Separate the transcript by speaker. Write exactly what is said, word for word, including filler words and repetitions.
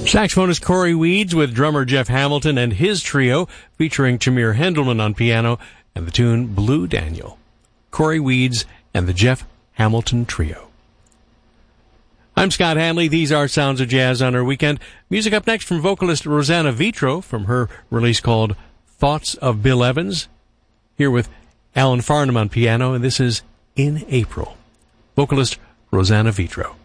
Speaker 1: Saxophonist Corey Weeds with drummer Jeff Hamilton and his trio featuring Tamir Hendelman on piano and the tune Blue Daniel. Corey Weeds and the Jeff Hamilton Trio. I'm Scott Hanley. These are Sounds of Jazz on our weekend. Music up next from vocalist Rosanna Vitro from her release called Thoughts of Bill Evans. Here with Alan Farnham on piano, and this is In April. Vocalist Rosanna Vitro.